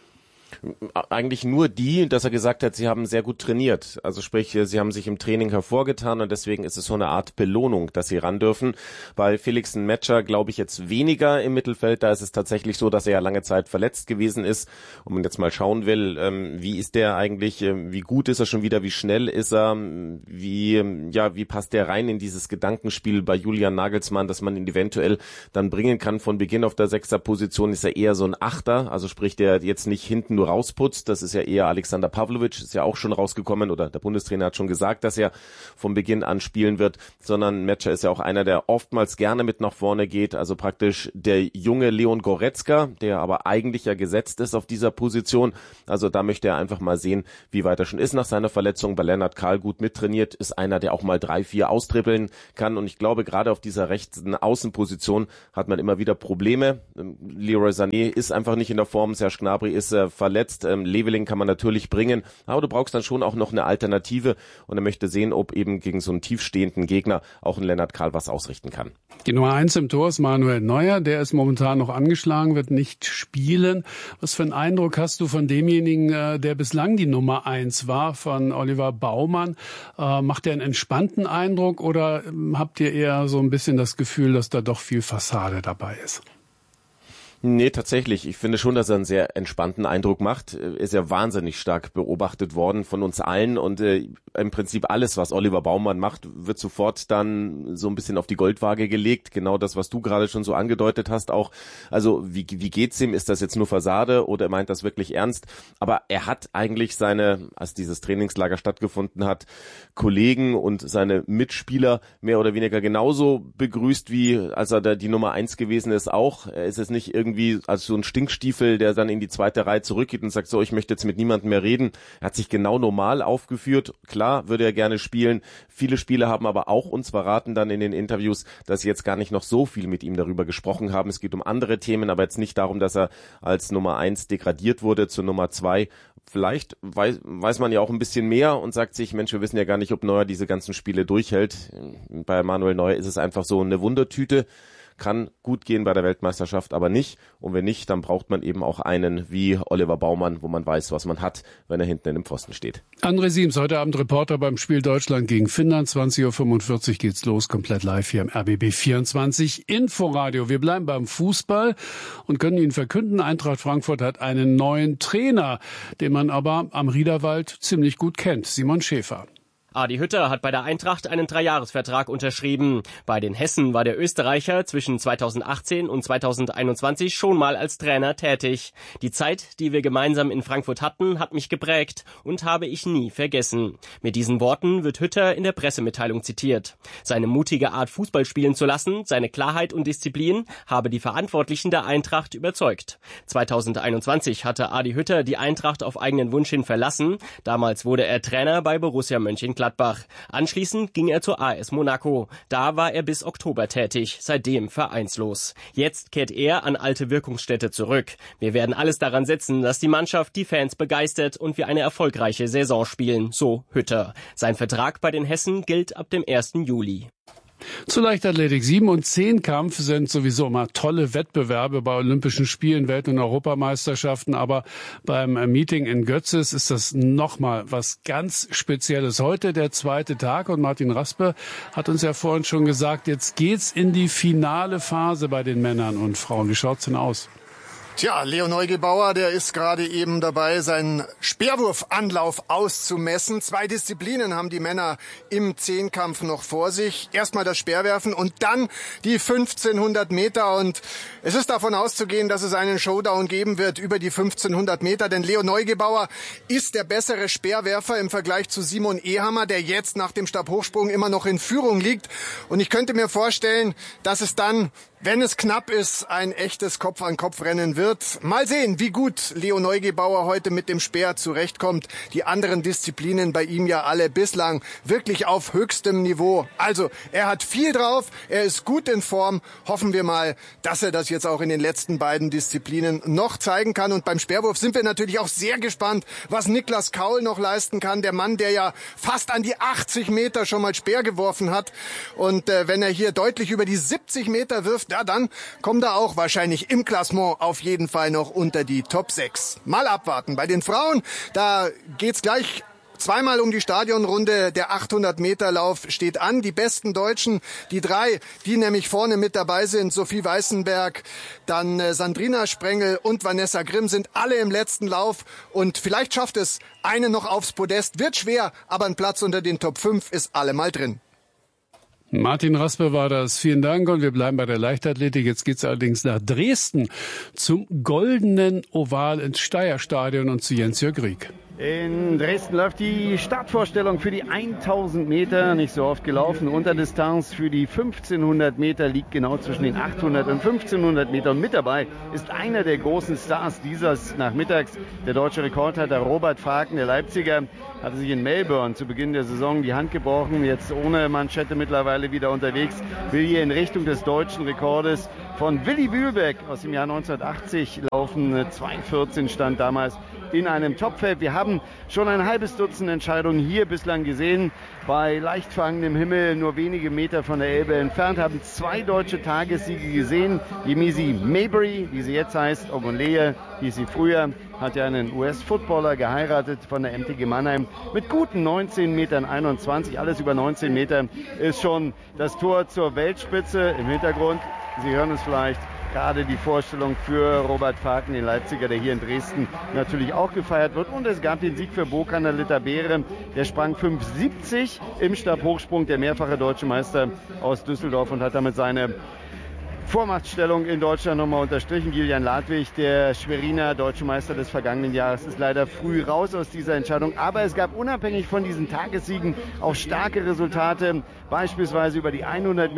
Eigentlich nur die, dass er gesagt hat, sie haben sehr gut trainiert. Also sprich, sie haben sich im Training hervorgetan und deswegen ist es so eine Art Belohnung, dass sie ran dürfen. Bei Felix Metscher glaube ich jetzt weniger im Mittelfeld. Da ist es tatsächlich so, dass er ja lange Zeit verletzt gewesen ist. Und man jetzt mal schauen will, wie ist der eigentlich, wie gut ist er schon wieder, wie schnell ist er, wie passt der rein in dieses Gedankenspiel bei Julian Nagelsmann, dass man ihn eventuell dann bringen kann von Beginn auf der Sechserposition, ist er eher so ein Achter, also sprich, der jetzt nicht hinten nur rausputzt. Das ist ja eher Alexander Pavlovic, ist ja auch schon rausgekommen oder der Bundestrainer hat schon gesagt, dass er von Beginn an spielen wird, sondern Metscher ist ja auch einer, der oftmals gerne mit nach vorne geht, also praktisch der junge Leon Goretzka, der aber eigentlich ja gesetzt ist auf dieser Position. Also da möchte er einfach mal sehen, wie weit er schon ist nach seiner Verletzung. Bei Lennart Karl gut mittrainiert, ist einer, der auch mal 3-4 austrippeln kann und ich glaube, gerade auf dieser rechten Außenposition hat man immer wieder Probleme. Leroy Sané ist einfach nicht in der Form, Serge Gnabry ist verletzt, Leveling kann man natürlich bringen, aber du brauchst dann schon auch noch eine Alternative und er möchte sehen, ob eben gegen so einen tiefstehenden Gegner auch ein Lennart Karl was ausrichten kann. Die Nummer 1 im Tor ist Manuel Neuer, der ist momentan noch angeschlagen, wird nicht spielen. Was für einen Eindruck hast du von demjenigen, der bislang die Nummer 1 war, von Oliver Baumann? Macht er einen entspannten Eindruck oder habt ihr eher so ein bisschen das Gefühl, dass da doch viel Fassade dabei ist? Nee, tatsächlich. Ich finde schon, dass er einen sehr entspannten Eindruck macht. Er ist ja wahnsinnig stark beobachtet worden von uns allen und im Prinzip alles, was Oliver Baumann macht, wird sofort dann so ein bisschen auf die Goldwaage gelegt. Genau das, was du gerade schon so angedeutet hast auch. Also wie geht's ihm? Ist das jetzt nur Fassade oder meint das wirklich ernst? Aber er hat eigentlich als dieses Trainingslager stattgefunden hat, Kollegen und seine Mitspieler mehr oder weniger genauso begrüßt, wie als er da die Nummer 1 gewesen ist auch. Er ist jetzt nicht irgendwie als so ein Stinkstiefel, der dann in die zweite Reihe zurückgeht und sagt, so, ich möchte jetzt mit niemandem mehr reden. Er hat sich genau normal aufgeführt. Klar, würde er gerne spielen. Viele Spieler haben aber auch uns verraten dann in den Interviews, dass sie jetzt gar nicht noch so viel mit ihm darüber gesprochen haben. Es geht um andere Themen, aber jetzt nicht darum, dass er als Nummer 1 degradiert wurde zur Nummer 2. Vielleicht weiß man ja auch ein bisschen mehr und sagt sich, Mensch, wir wissen ja gar nicht, ob Neuer diese ganzen Spiele durchhält. Bei Manuel Neuer ist es einfach so eine Wundertüte. Kann gut gehen bei der Weltmeisterschaft, aber nicht. Und wenn nicht, dann braucht man eben auch einen wie Oliver Baumann, wo man weiß, was man hat, wenn er hinten in dem Pfosten steht. André Siems, heute Abend Reporter beim Spiel Deutschland gegen Finnland. 20.45 Uhr geht's los, komplett live hier im RBB 24 Inforadio. Wir bleiben beim Fußball und können Ihnen verkünden, Eintracht Frankfurt hat einen neuen Trainer, den man aber am Riederwald ziemlich gut kennt, Simon Schäfer. Adi Hütter hat bei der Eintracht einen 3-Jahres-Vertrag unterschrieben. Bei den Hessen war der Österreicher zwischen 2018 und 2021 schon mal als Trainer tätig. Die Zeit, die wir gemeinsam in Frankfurt hatten, hat mich geprägt und habe ich nie vergessen. Mit diesen Worten wird Hütter in der Pressemitteilung zitiert. Seine mutige Art, Fußball spielen zu lassen, seine Klarheit und Disziplin habe die Verantwortlichen der Eintracht überzeugt. 2021 hatte Adi Hütter die Eintracht auf eigenen Wunsch hin verlassen. Damals wurde er Trainer bei Borussia Mönchengladbach. Anschließend ging er zur AS Monaco. Da war er bis Oktober tätig, seitdem vereinslos. Jetzt kehrt er an alte Wirkungsstätte zurück. Wir werden alles daran setzen, dass die Mannschaft die Fans begeistert und wir eine erfolgreiche Saison spielen, so Hütter. Sein Vertrag bei den Hessen gilt ab dem 1. Juli. Zu Leichtathletik. 7- und 10-Kampf sind sowieso immer tolle Wettbewerbe bei Olympischen Spielen, Welt- und Europameisterschaften. Aber beim Meeting in Götzis ist das nochmal was ganz Spezielles. Heute der zweite Tag und Martin Raspe hat uns ja vorhin schon gesagt, jetzt geht's in die finale Phase bei den Männern und Frauen. Wie schaut's denn aus? Tja, Leo Neugebauer, der ist gerade eben dabei, seinen Speerwurfanlauf auszumessen. 2 Disziplinen haben die Männer im Zehnkampf noch vor sich. Erstmal das Speerwerfen und dann die 1500 Meter. Und es ist davon auszugehen, dass es einen Showdown geben wird über die 1500 Meter. Denn Leo Neugebauer ist der bessere Speerwerfer im Vergleich zu Simon Ehammer, der jetzt nach dem Stabhochsprung immer noch in Führung liegt. Und ich könnte mir vorstellen, dass es dann, wenn es knapp ist, ein echtes Kopf-an-Kopf-Rennen wird. Mal sehen, wie gut Leo Neugebauer heute mit dem Speer zurechtkommt. Die anderen Disziplinen bei ihm ja alle bislang wirklich auf höchstem Niveau. Also, er hat viel drauf, er ist gut in Form. Hoffen wir mal, dass er das jetzt auch in den letzten beiden Disziplinen noch zeigen kann. Und beim Speerwurf sind wir natürlich auch sehr gespannt, was Niklas Kaul noch leisten kann. Der Mann, der ja fast an die 80 Meter schon mal Speer geworfen hat. Und wenn er hier deutlich über die 70 Meter wirft, ja, dann kommt er auch wahrscheinlich im Klassement auf jeden Fall noch unter die Top 6. Mal abwarten. Bei den Frauen, da geht's gleich zweimal um die Stadionrunde. Der 800-Meter-Lauf steht an. Die besten Deutschen, die 3, die nämlich vorne mit dabei sind, Sophie Weißenberg, dann Sandrina Sprengel und Vanessa Grimm, sind alle im letzten Lauf. Und vielleicht schafft es eine noch aufs Podest. Wird schwer, aber ein Platz unter den Top 5 ist allemal drin. Martin Raspe war das. Vielen Dank und wir bleiben bei der Leichtathletik. Jetzt geht's allerdings nach Dresden zum goldenen Oval ins Steyrstadion und zu Jens-Jörg Rieck. In Dresden läuft die Startvorstellung für die 1000 Meter, nicht so oft gelaufen. Unterdistanz für die 1500 Meter liegt genau zwischen den 800 und 1500 Meter. Und mit dabei ist einer der großen Stars dieses Nachmittags. Der deutsche Rekordhalter Robert Faken, der Leipziger, hatte sich in Melbourne zu Beginn der Saison die Hand gebrochen. Jetzt ohne Manschette mittlerweile wieder unterwegs. Will hier in Richtung des deutschen Rekordes von Willi Bühlbeck aus dem Jahr 1980 laufen. 2,14 stand damals in einem Topfeld. Wir haben schon ein halbes Dutzend Entscheidungen hier bislang gesehen. Bei leicht verhangenem Himmel, nur wenige Meter von der Elbe entfernt, haben 2 deutsche Tagessiege gesehen. Die Misi Mabry, wie sie jetzt heißt, Ogunleye, hieß sie früher, hat ja einen US-Footballer geheiratet von der MTG Mannheim mit guten 19,21 Metern. Alles über 19 Meter ist schon das Tor zur Weltspitze. Im Hintergrund, Sie hören es vielleicht, gerade die Vorstellung für Robert Faken, den Leipziger, der hier in Dresden natürlich auch gefeiert wird. Und es gab den Sieg für Bokaner Litterbeere. Der sprang 5,70 im Stabhochsprung, der mehrfache deutsche Meister aus Düsseldorf, und hat damit seine Vormachtstellung in Deutschland nochmal unterstrichen. Julian Ladwig, der Schweriner deutsche Meister des vergangenen Jahres, ist leider früh raus aus dieser Entscheidung. Aber es gab unabhängig von diesen Tagessiegen auch starke Resultate, beispielsweise über die 100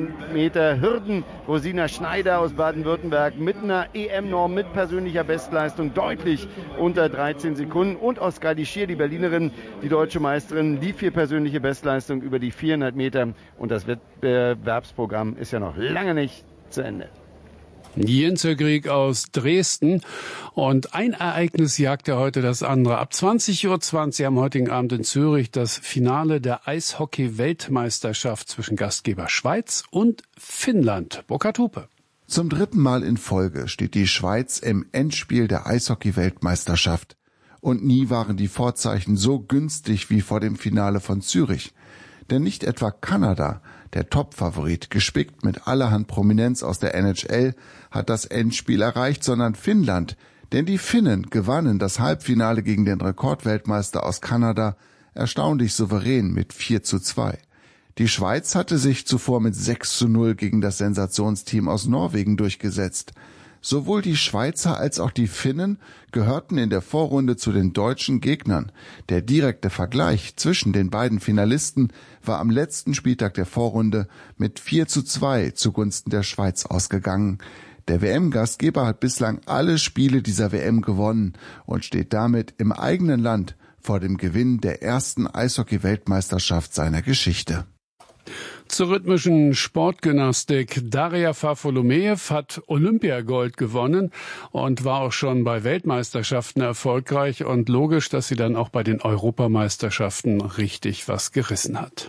Meter Hürden. Rosina Schneider aus Baden-Württemberg mit einer EM-Norm, mit persönlicher Bestleistung deutlich unter 13 Sekunden. Und Oskar Dischier, die Berlinerin, die deutsche Meisterin, lief hier persönliche Bestleistung über die 400 Meter. Und das Wettbewerbsprogramm ist ja noch lange nicht zu Ende. Jens-Jörg Rieck aus Dresden. Und ein Ereignis jagt ja heute das andere. Ab 20:20 Uhr am heutigen Abend in Zürich das Finale der Eishockey-Weltmeisterschaft zwischen Gastgeber Schweiz und Finnland. Burkhard Hupe. Zum 3. Mal in Folge steht die Schweiz im Endspiel der Eishockey-Weltmeisterschaft. Und nie waren die Vorzeichen so günstig wie vor dem Finale von Zürich. Denn nicht etwa Kanada, der Topfavorit, gespickt mit allerhand Prominenz aus der NHL, hat das Endspiel erreicht, sondern Finnland. Denn die Finnen gewannen das Halbfinale gegen den Rekordweltmeister aus Kanada, erstaunlich souverän mit 4:2. Die Schweiz hatte sich zuvor mit 6:0 gegen das Sensationsteam aus Norwegen durchgesetzt. Sowohl die Schweizer als auch die Finnen gehörten in der Vorrunde zu den deutschen Gegnern. Der direkte Vergleich zwischen den beiden Finalisten war am letzten Spieltag der Vorrunde mit 4:2 zugunsten der Schweiz ausgegangen. Der WM-Gastgeber hat bislang alle Spiele dieser WM gewonnen und steht damit im eigenen Land vor dem Gewinn der ersten Eishockey-Weltmeisterschaft seiner Geschichte. Zur rhythmischen Sportgymnastik. Daria Farfolomejew hat Olympiagold gewonnen und war auch schon bei Weltmeisterschaften erfolgreich. Und logisch, dass sie dann auch bei den Europameisterschaften richtig was gerissen hat.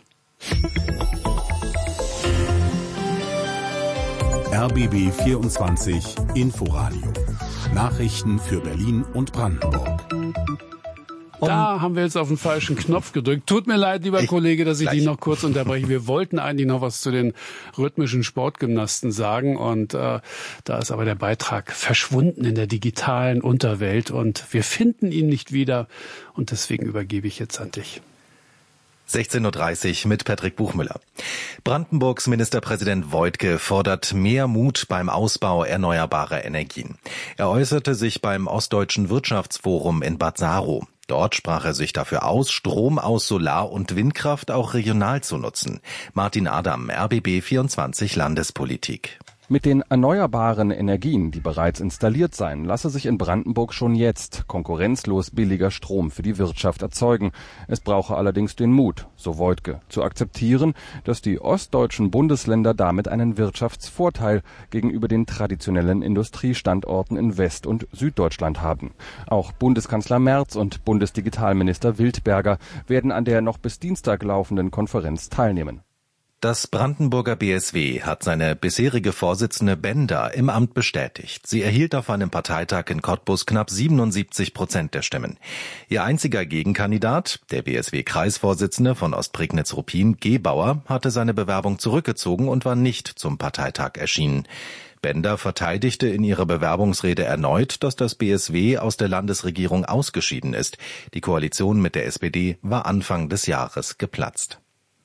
RBB 24 Inforadio. Nachrichten für Berlin und Brandenburg. Da haben wir jetzt auf den falschen Knopf gedrückt. Tut mir leid, lieber Kollege, dass ich dich noch kurz unterbreche. Wir wollten eigentlich noch was zu den rhythmischen Sportgymnasten sagen. Und da ist aber der Beitrag verschwunden in der digitalen Unterwelt. Und wir finden ihn nicht wieder. Und deswegen übergebe ich jetzt an dich. 16:30 Uhr mit Patrick Buchmüller. Brandenburgs Ministerpräsident Woidke fordert mehr Mut beim Ausbau erneuerbarer Energien. Er äußerte sich beim Ostdeutschen Wirtschaftsforum in Bad Saro. Dort sprach er sich dafür aus, Strom aus Solar- und Windkraft auch regional zu nutzen. Martin Adam, RBB 24 Landespolitik. Mit den erneuerbaren Energien, die bereits installiert seien, lasse sich in Brandenburg schon jetzt konkurrenzlos billiger Strom für die Wirtschaft erzeugen. Es brauche allerdings den Mut, so Woidke, zu akzeptieren, dass die ostdeutschen Bundesländer damit einen Wirtschaftsvorteil gegenüber den traditionellen Industriestandorten in West- und Süddeutschland haben. Auch Bundeskanzler Merz und Bundesdigitalminister Wildberger werden an der noch bis Dienstag laufenden Konferenz teilnehmen. Das Brandenburger BSW hat seine bisherige Vorsitzende Bender im Amt bestätigt. Sie erhielt auf einem Parteitag in Cottbus knapp 77% der Stimmen. Ihr einziger Gegenkandidat, der BSW-Kreisvorsitzende von Ostprignitz-Ruppin, Gebauer, hatte seine Bewerbung zurückgezogen und war nicht zum Parteitag erschienen. Bender verteidigte in ihrer Bewerbungsrede erneut, dass das BSW aus der Landesregierung ausgeschieden ist. Die Koalition mit der SPD war Anfang des Jahres geplatzt.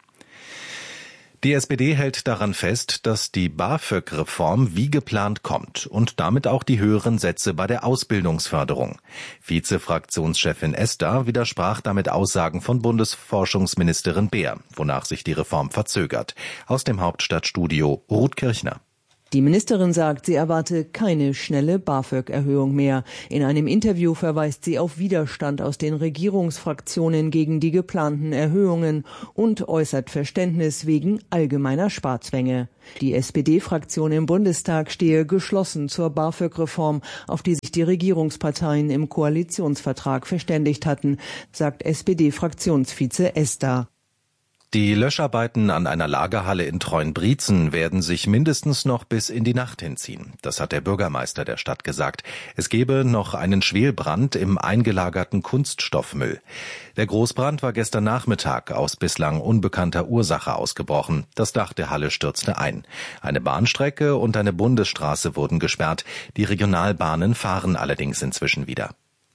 Die SPD hält daran fest, dass die BAföG-Reform wie geplant kommt und damit auch die höheren Sätze bei der Ausbildungsförderung. Vize-Fraktionschefin Esther widersprach damit Aussagen von Bundesforschungsministerin Beer, wonach sich die Reform verzögert. Aus dem Hauptstadtstudio Ruth Kirchner. Die Ministerin sagt, sie erwarte keine schnelle BAföG-Erhöhung mehr. In einem Interview verweist sie auf Widerstand aus den Regierungsfraktionen gegen die geplanten Erhöhungen und äußert Verständnis wegen allgemeiner Sparzwänge. Die SPD-Fraktion im Bundestag stehe geschlossen zur BAföG-Reform, auf die sich die Regierungsparteien im Koalitionsvertrag verständigt hatten, sagt SPD-Fraktionsvize Esther. Die Löscharbeiten an einer Lagerhalle in Treuenbrietzen werden sich mindestens noch bis in die Nacht hinziehen. Das hat der Bürgermeister der Stadt gesagt. Es gebe noch einen Schwelbrand im eingelagerten Kunststoffmüll. Der Großbrand war gestern Nachmittag aus bislang unbekannter Ursache ausgebrochen. Das Dach der Halle stürzte ein. Eine Bahnstrecke und eine Bundesstraße wurden gesperrt. Die Regionalbahnen fahren allerdings inzwischen wieder.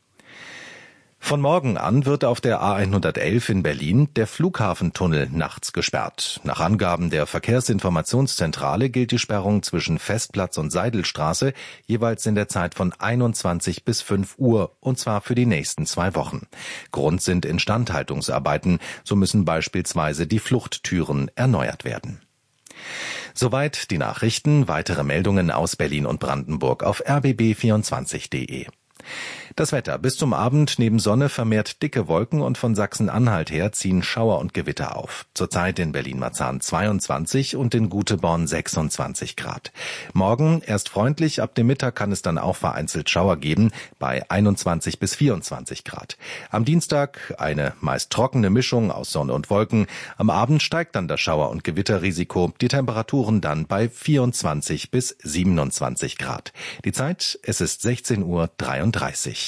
Von morgen an wird auf der A111 in Berlin der Flughafentunnel nachts gesperrt. Nach Angaben der Verkehrsinformationszentrale gilt die Sperrung zwischen Festplatz und Seidelstraße jeweils in der Zeit von 21 bis 5 Uhr, und zwar für die nächsten 2 Wochen. Grund sind Instandhaltungsarbeiten, so müssen beispielsweise die Fluchttüren erneuert werden. Soweit die Nachrichten. Weitere Meldungen aus Berlin und Brandenburg auf rbb24.de. Das Wetter. Bis zum Abend neben Sonne vermehrt dicke Wolken und von Sachsen-Anhalt her ziehen Schauer und Gewitter auf. Zurzeit in Berlin-Marzahn 22 und in Guteborn 26 Grad. Morgen erst freundlich, ab dem Mittag kann es dann auch vereinzelt Schauer geben, bei 21 bis 24 Grad. Am Dienstag eine meist trockene Mischung aus Sonne und Wolken. Am Abend steigt dann das Schauer- und Gewitterrisiko. Die Temperaturen dann bei 24 bis 27 Grad. Die Zeit, es ist 16:33 Uhr.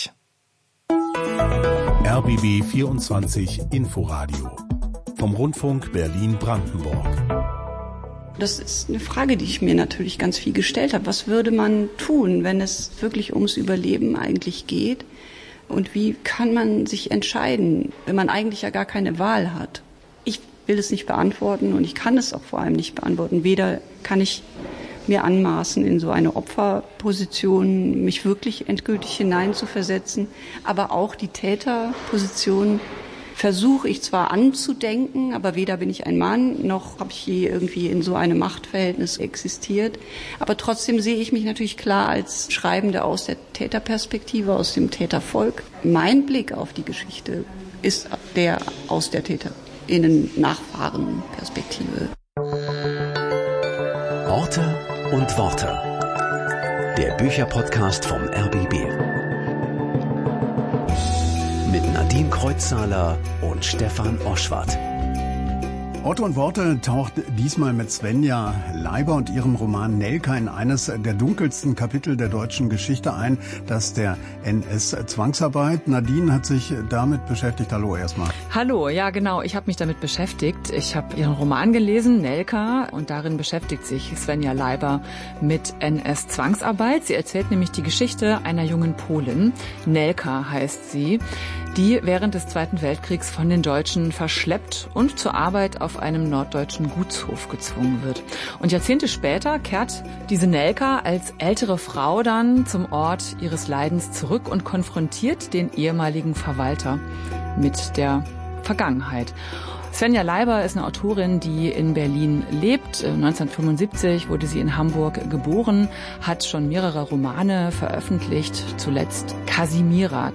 RBB 24 Inforadio vom Rundfunk Berlin-Brandenburg. Das ist eine Frage, die ich mir natürlich ganz viel gestellt habe. Was würde man tun, wenn es wirklich ums Überleben eigentlich geht? Und wie kann man sich entscheiden, wenn man eigentlich ja gar keine Wahl hat? Ich will es nicht beantworten und ich kann es auch vor allem nicht beantworten. Weder kann ich mir anmaßen, in so eine Opferposition mich wirklich endgültig hineinzuversetzen, aber auch die Täterposition versuche ich zwar anzudenken, aber weder bin ich ein Mann, noch habe ich je irgendwie in so einem Machtverhältnis existiert. Aber trotzdem sehe ich mich natürlich klar als Schreibende aus der Täterperspektive, aus dem Tätervolk. Mein Blick auf die Geschichte ist der aus der TäterInnen-Nachfahren-Perspektive. Orte und Worte. Der Bücherpodcast vom RBB. Mit Nadine Kreuzzahler und Stefan Oschwart. Orte und Worte taucht diesmal mit Svenja Leiber und ihrem Roman Nelka in eines der dunkelsten Kapitel der deutschen Geschichte ein, das der NS-Zwangsarbeit. Nadine hat sich damit beschäftigt. Hallo erstmal. Hallo, ja genau, ich habe mich damit beschäftigt. Ich habe ihren Roman gelesen, Nelka, und darin beschäftigt sich Svenja Leiber mit NS-Zwangsarbeit. Sie erzählt nämlich die Geschichte einer jungen Polin. Nelka heißt sie, die während des Zweiten Weltkriegs von den Deutschen verschleppt und zur Arbeit auf einem norddeutschen Gutshof gezwungen wird. Und Jahrzehnte später kehrt diese Nelka als ältere Frau dann zum Ort ihres Leidens zurück und konfrontiert den ehemaligen Verwalter mit der Vergangenheit. Svenja Leiber ist eine Autorin, die in Berlin lebt. 1975 wurde sie in Hamburg geboren, hat schon mehrere Romane veröffentlicht, zuletzt Kasimira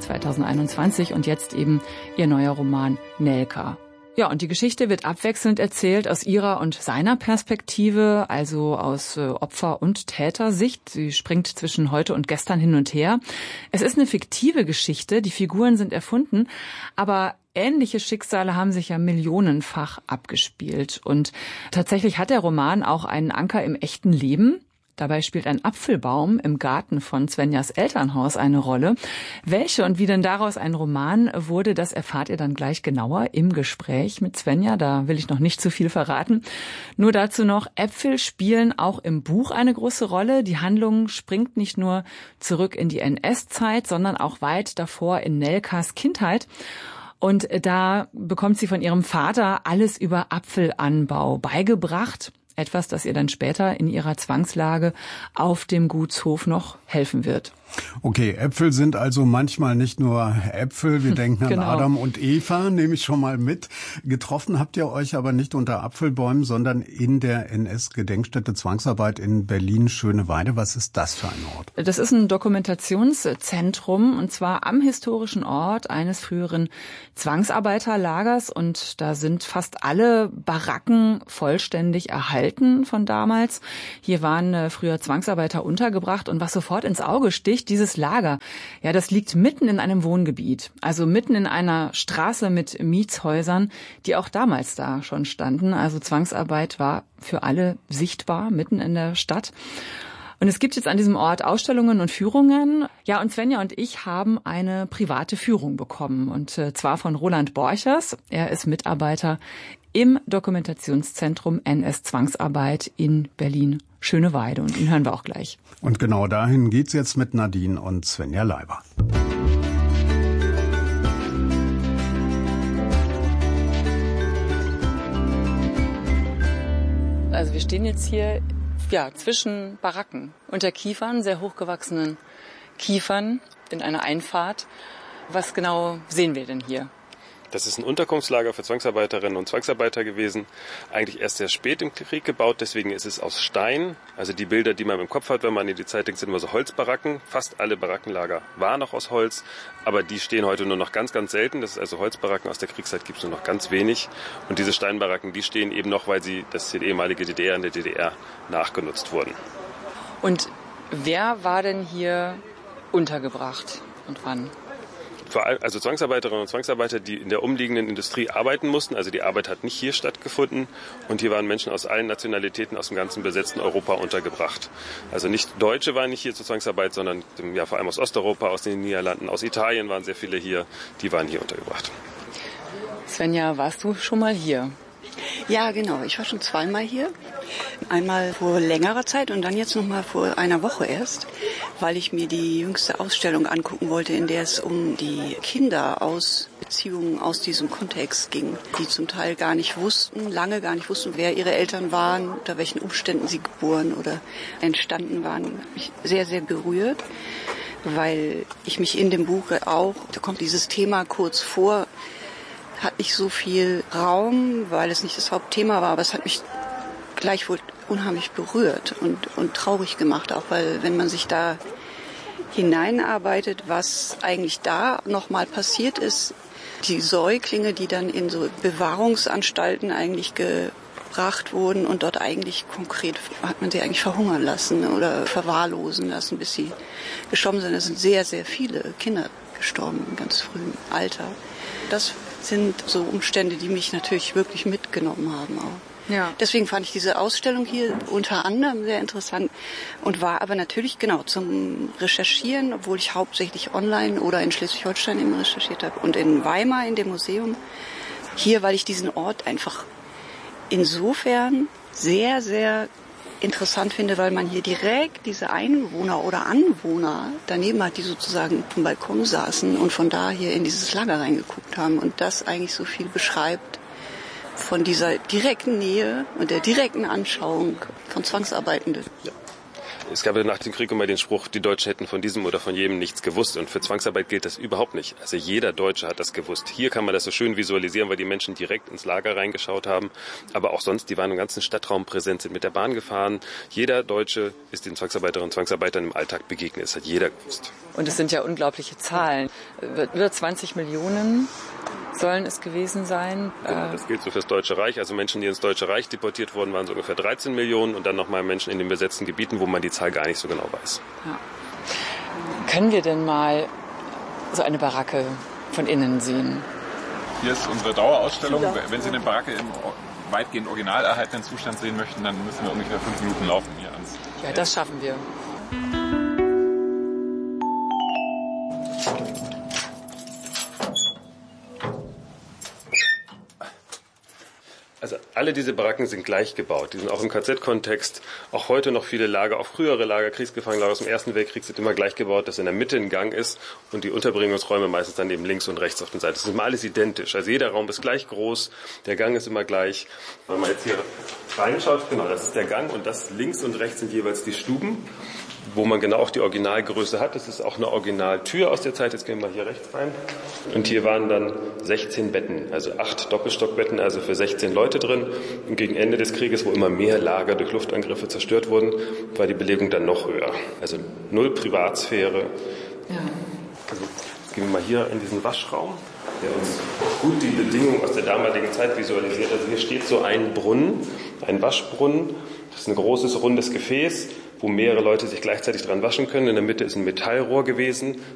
2021 und jetzt eben ihr neuer Roman Nelka. Ja, und die Geschichte wird abwechselnd erzählt aus ihrer und seiner Perspektive, also aus Opfer- und Tätersicht. Sie springt zwischen heute und gestern hin und her. Es ist eine fiktive Geschichte, die Figuren sind erfunden, aber ähnliche Schicksale haben sich ja millionenfach abgespielt. Und tatsächlich hat der Roman auch einen Anker im echten Leben. Dabei spielt ein Apfelbaum im Garten von Svenjas Elternhaus eine Rolle. Welche und wie denn daraus ein Roman wurde, das erfahrt ihr dann gleich genauer im Gespräch mit Svenja. Da will ich noch nicht zu viel verraten. Nur dazu noch, Äpfel spielen auch im Buch eine große Rolle. Die Handlung springt nicht nur zurück in die NS-Zeit, sondern auch weit davor in Nelkas Kindheit. Und da bekommt sie von ihrem Vater alles über Apfelanbau beigebracht. Etwas, das ihr dann später in ihrer Zwangslage auf dem Gutshof noch helfen wird. Okay, Äpfel sind also manchmal nicht nur Äpfel. Wir denken an Adam und Eva, nehme ich schon mal mit. Getroffen habt ihr euch aber nicht unter Apfelbäumen, sondern in der NS-Gedenkstätte Zwangsarbeit in Berlin-Schöneweide. Was ist das für ein Ort? Das ist ein Dokumentationszentrum, und zwar am historischen Ort eines früheren Zwangsarbeiterlagers. Und da sind fast alle Baracken vollständig erhalten von damals. Hier waren früher Zwangsarbeiter untergebracht. Und was sofort ins Auge sticht, dieses Lager, ja, das liegt mitten in einem Wohngebiet, also mitten in einer Straße mit Mietshäusern, die auch damals da schon standen. Also Zwangsarbeit war für alle sichtbar, mitten in der Stadt. Und es gibt jetzt an diesem Ort Ausstellungen und Führungen. Ja, und Svenja und ich haben eine private Führung bekommen, und zwar von Roland Borchers. Er ist Mitarbeiter im Dokumentationszentrum NS-Zwangsarbeit in Berlin-Schöneweide. Und ihn hören wir auch gleich. Und genau dahin geht's jetzt mit Nadine und Svenja Leiber. Also wir stehen jetzt hier zwischen Baracken, unter Kiefern, sehr hochgewachsenen Kiefern in einer Einfahrt. Was genau sehen wir denn hier? Das ist ein Unterkunftslager für Zwangsarbeiterinnen und Zwangsarbeiter gewesen. Eigentlich erst sehr spät im Krieg gebaut, deswegen ist es aus Stein. Also die Bilder, die man im Kopf hat, wenn man in die Zeit denkt, sind immer so Holzbaracken. Fast alle Barackenlager waren noch aus Holz, aber die stehen heute nur noch ganz, ganz selten. Das ist also Holzbaracken, aus der Kriegszeit gibt es nur noch ganz wenig. Und diese Steinbaracken, die stehen eben noch, weil sie das ehemalige DDR in der DDR nachgenutzt wurden. Und wer war denn hier untergebracht und wann? Also Zwangsarbeiterinnen und Zwangsarbeiter, die in der umliegenden Industrie arbeiten mussten. Also die Arbeit hat nicht hier stattgefunden. Und hier waren Menschen aus allen Nationalitäten aus dem ganzen besetzten Europa untergebracht. Also nicht Deutsche waren nicht hier zur Zwangsarbeit, sondern vor allem aus Osteuropa, aus den Niederlanden, aus Italien waren sehr viele hier. Die waren hier untergebracht. Svenja, warst du schon mal hier? Ja, genau. Ich war schon zweimal hier. Einmal vor längerer Zeit und dann jetzt noch mal vor einer Woche erst, weil ich mir die jüngste Ausstellung angucken wollte, in der es um die Kinder aus Beziehungen aus diesem Kontext ging, die zum Teil lange gar nicht wussten, wer ihre Eltern waren, unter welchen Umständen sie geboren oder entstanden waren. Hat mich sehr, sehr berührt, weil ich mich in dem Buch auch, da kommt dieses Thema kurz vor, hat nicht so viel Raum, weil es nicht das Hauptthema war, aber es hat mich gleichwohl unheimlich berührt und traurig gemacht, auch weil, wenn man sich da hineinarbeitet, was eigentlich da nochmal passiert ist, die Säuglinge, die dann in so Bewahrungsanstalten eigentlich gebracht wurden und dort eigentlich konkret hat man sie eigentlich verhungern lassen oder verwahrlosen lassen, bis sie gestorben sind. Es sind sehr, sehr viele Kinder gestorben im ganz frühen Alter. Das sind so Umstände, die mich natürlich wirklich mitgenommen haben auch. Ja. Deswegen fand ich diese Ausstellung hier unter anderem sehr interessant und war aber natürlich genau zum Recherchieren, obwohl ich hauptsächlich online oder in Schleswig-Holstein eben recherchiert habe und in Weimar in dem Museum. Hier, weil ich diesen Ort einfach insofern sehr, sehr interessant finde, weil man hier direkt diese Einwohner oder Anwohner daneben hat, die sozusagen vom Balkon saßen und von da hier in dieses Lager reingeguckt haben und das eigentlich so viel beschreibt von dieser direkten Nähe und der direkten Anschauung von Zwangsarbeitenden. Ja. Es gab nach dem Krieg immer den Spruch, die Deutschen hätten von diesem oder von jenem nichts gewusst. Und für Zwangsarbeit gilt das überhaupt nicht. Also jeder Deutsche hat das gewusst. Hier kann man das so schön visualisieren, weil die Menschen direkt ins Lager reingeschaut haben. Aber auch sonst, die waren im ganzen Stadtraum präsent, sind mit der Bahn gefahren. Jeder Deutsche ist den Zwangsarbeiterinnen und Zwangsarbeitern im Alltag begegnet. Das hat jeder gewusst. Und es sind ja unglaubliche Zahlen. Über 20 Millionen sollen es gewesen sein. Genau, das gilt so für das Deutsche Reich. Also Menschen, die ins Deutsche Reich deportiert wurden, waren so ungefähr 13 Millionen. Und dann nochmal Menschen in den besetzten Gebieten, wo man die Zahl gar nicht so genau weiß. Ja. Können wir denn mal so eine Baracke von innen sehen? Hier ist unsere Dauerausstellung. Wenn Sie eine Baracke im weitgehend original erhaltenen Zustand sehen möchten, dann müssen wir ungefähr 5 Minuten laufen hier ans. Ja, das schaffen wir. Also alle diese Baracken sind gleich gebaut. Die sind auch im KZ-Kontext, auch heute noch viele Lager, auch frühere Lager, Kriegsgefangenenlager aus dem Ersten Weltkrieg sind immer gleich gebaut, dass in der Mitte ein Gang ist und die Unterbringungsräume meistens dann eben links und rechts auf den Seiten. Das ist immer alles identisch. Also jeder Raum ist gleich groß, der Gang ist immer gleich. Wenn man jetzt hier reinschaut, genau, das ist der Gang und das links und rechts sind jeweils die Stuben, wo man genau auch die Originalgröße hat. Das ist auch eine Originaltür aus der Zeit. Jetzt gehen wir hier rechts rein. Und hier waren dann 16 Betten, also 8 Doppelstockbetten, also für 16 Leute drin. Und gegen Ende des Krieges, wo immer mehr Lager durch Luftangriffe zerstört wurden, war die Belegung dann noch höher. Also 0 Privatsphäre. Ja. Also jetzt gehen wir mal hier in diesen Waschraum, der uns gut die Bedingungen aus der damaligen Zeit visualisiert. Also hier steht so ein Brunnen, ein Waschbrunnen. Das ist ein großes, rundes Gefäß, wo mehrere Leute sich gleichzeitig dran waschen können. In der Mitte ist ein Metallrohr gewesen.